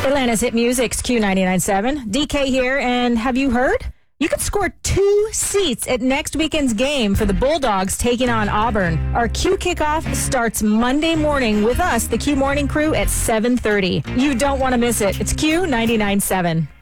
Atlanta's Hit Music's Q99.7. DK here, and have you heard? You can score 2 seats at next weekend's game for the Bulldogs taking on Auburn. Our Q kickoff starts Monday morning with us, the Q Morning Crew, at 7:30. You don't want to miss it. It's Q99.7.